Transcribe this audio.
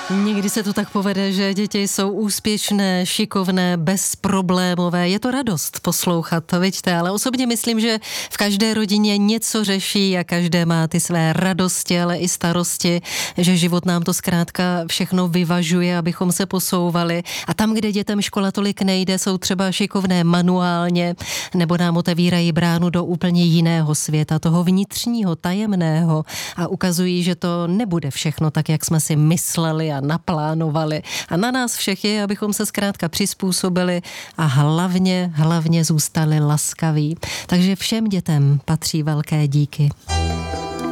Někdy se to tak povede, že děti jsou úspěšné, šikovné, bezproblémové. Je to radost poslouchat, to vidíte, ale osobně myslím, že v každé rodině něco řeší a každé má ty své radosti, ale i starosti, že život nám to zkrátka všechno vyvažuje, abychom se posouvali. A tam, kde dětem škola tolik nejde, jsou třeba šikovné manuálně, nebo nám otevírají bránu do úplně jiného světa, toho vnitřního, tajemného a ukazují, že to nebude všechno tak, jak jsme si mysleli a naplánovali. A na nás všech je, abychom se zkrátka přizpůsobili a hlavně zůstali laskaví. Takže všem dětem patří velké díky.